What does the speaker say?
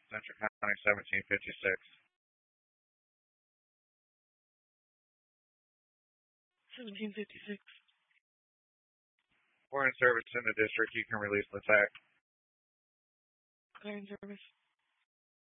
Central County 1756. 1756. Foreign service in the district, you can release the tax. Clearing service.